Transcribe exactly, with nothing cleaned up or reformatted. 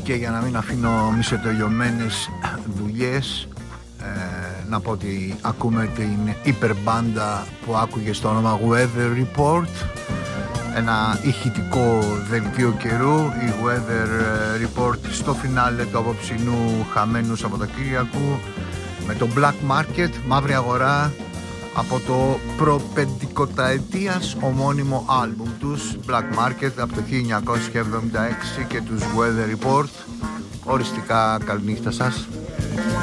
Και για να μην αφήνω μισοτελειωμένες δουλειές, ε, να πω ότι ακούμε την υπερμπάντα που άκουγε στο όνομα Weather Report, ένα ηχητικό δελτίο καιρού, η Weather Report στο φινάλε του απόψινού χαμένου Σαββατοκύριακου, με το Black Market, μαύρη αγορά, από το προπεντηκοταετίας ομώνυμο άλμπουμ τους Black Market από το χίλια εννιακόσια εβδομήντα έξι και τους Weather Report. Οριστικά καληνύχτα σας.